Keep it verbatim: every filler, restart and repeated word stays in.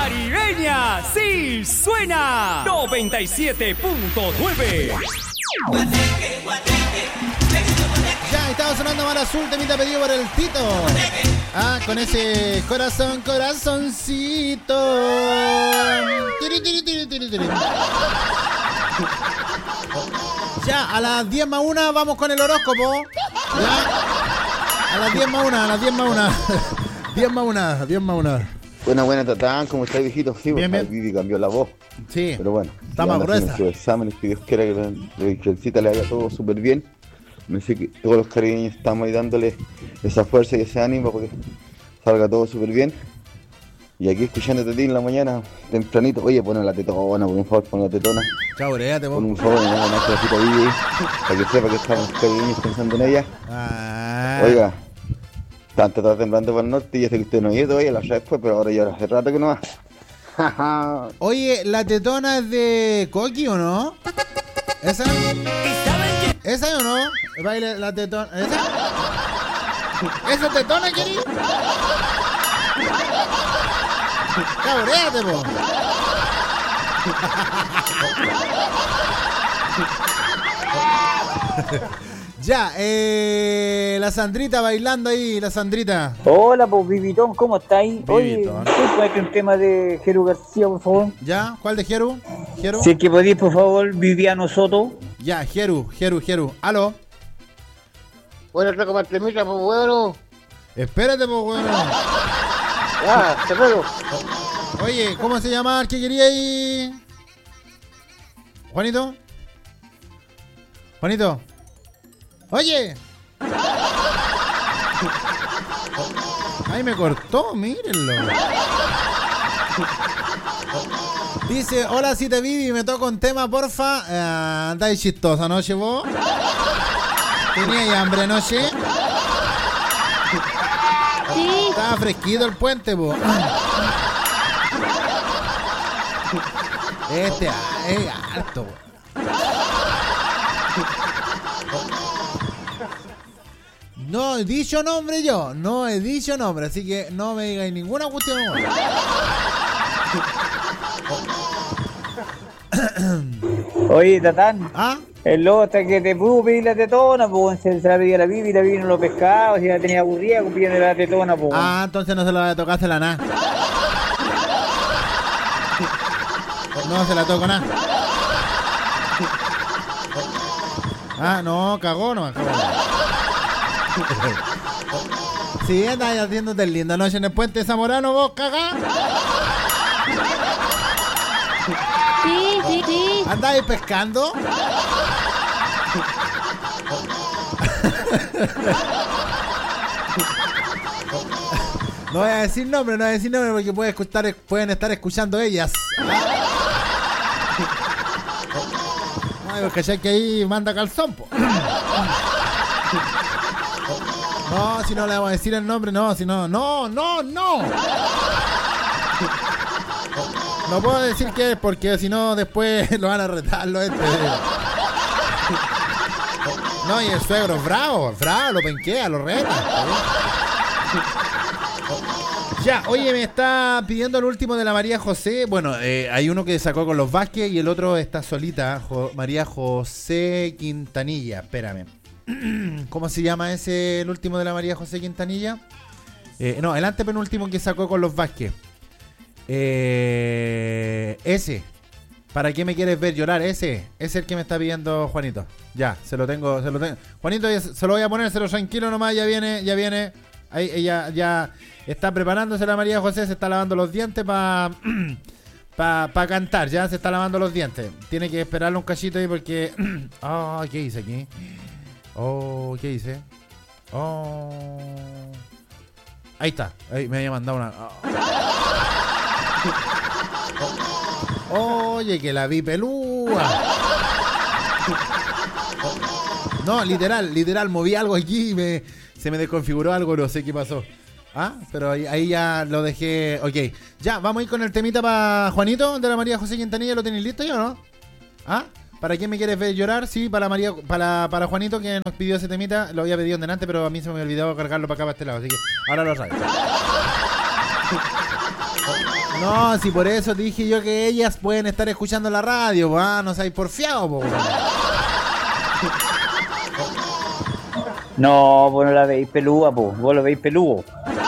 caribeña, sí suena noventa y siete punto nueve. Ya estaba sonando Mar Azul, temita pedido por el Tito. Ah, con ese corazón, corazoncito. Tiri, tiri, tiri, tiri, tiri. Ya, a las diez más una vamos con el horóscopo. Ya. A las diez más una, a las diez más una. diez más una, diez más una. Buena, buena, Tatán, ¿cómo está, viejito? Sí, bien, bien. Vivi cambió la voz. Sí, pero bueno, está más gruesa. Sus exámenes, que Dios quiera que la Virgencita le haga todo súper bien. Me sé que todos los caribeños estamos ahí dándole esa fuerza y ese ánimo para que salga todo súper bien. Y aquí escuchándote a ti en la mañana, tempranito. Oye, pon la tetona, por un favor, pon la tetona. Cabreate, vos. Pon un favor, una una cosita Vivi, para que sepa que estamos los caribeños pensando en ella. Ah. Oiga, tanto está temblando por el norte y ya sé que usted no ha ido todavía, la otra después, pero ahora ya hace rato que no va. Oye, ¿la tetona es de Coqui o no? ¿Esa? ¿Esa o no? Baile la tetona. ¿Esa? ¿Esa tetona, querido? Cabréate, po. Ya, eh, la Sandrita bailando ahí, la Sandrita. Hola, pues Vivitón, ¿cómo estáis? Oye, Vivitón. ¿puedes ponerte un tema de Jeru García, por favor? ¿Ya? ¿Cuál de Jeru? ¿Jeru? Si es que podéis, por favor, Viviano Soto. Ya, Jeru, Jeru, Jeru. ¿Aló? Bueno, otra como temita, pues bueno. Espérate, pues, bueno. Ya, te pego. Oye, ¿cómo se llama el que quería ir? ¿Juanito? ¿Juanito? Oye. Ahí me cortó, mírenlo. Dice, hola, si te vi y me toca un tema, porfa. Eh, andáis chistosa, ¿no, vos? ¿Teníais hambre anoche? Sí. Estaba fresquito el puente, po. Este es harto, po. No he dicho nombre yo, no he dicho nombre, así que no me digáis ninguna cuestión. Oye, Tatán. ¿Ah? El lobo hasta que te pudo pedir la tetona, pues se, se la pedía a la Vivi y la Vivi no lo pescaba, si la tenía aburrida, pidiendo la tetona, pues. Ah, entonces no se la va a tocar, se la nada. No se la toco nada. Ah, no, cagó, no, cagó. Sí, andas haciéndote linda noche en el puente Zamorano, vos cagá. Sí, sí, sí. ¿Andáis pescando? No voy a decir nombre, no voy a decir nombre porque puede escuchar, pueden estar escuchando ellas. Ay, porque ya que ahí manda calzón, po. No, si no le vamos a decir el nombre, no, si no, no, no, no. No puedo decir qué es porque si no después lo van a retar los este. No, y el suegro es bravo, bravo, lo penquea, lo reta. Ya, oye, me está pidiendo el último de la María José. Bueno, eh, hay uno que sacó con los Vázquez y el otro está solita, Jo- María José Quintanilla. Espérame. ¿Cómo se llama ese, el último de la María José Quintanilla? Eh, no, el antepenúltimo que sacó con los Vázquez. Eh, ese. ¿Para qué me quieres ver llorar? Ese. Ese es el que me está pidiendo Juanito. Ya, se lo tengo, se lo tengo. Juanito, ya se se lo voy a poner, se lo tranquilo nomás, ya viene, ya viene. Ahí ella ya está preparándose la María José, se está lavando los dientes para pa, pa cantar, ya se está lavando los dientes. Tiene que esperarle un cachito ahí porque... Oh, ¿qué hice aquí? Oh, ¿qué hice? Oh... Ahí está, ahí me había mandado una... Oh. Oye, que la vi pelúa. No, literal, literal, moví algo aquí y me, se me desconfiguró algo, no sé qué pasó. Ah, pero ahí, ahí ya lo dejé. Ok, ya, vamos a ir con el temita para Juanito de la María José Quintanilla. ¿Lo tenéis listo ya o no? ¿Ah? ¿Para quién me quieres ver llorar? Sí, para María, para, para Juanito que nos pidió ese temita. Lo había pedido en delante, pero a mí se me olvidó cargarlo para acá, para este lado. Así que ahora lo traigo. No, si por eso dije yo que ellas pueden estar escuchando la radio, po, ah, no seáis porfiado, po. No, vos no la veis pelúa, po. Vos lo veis peludo.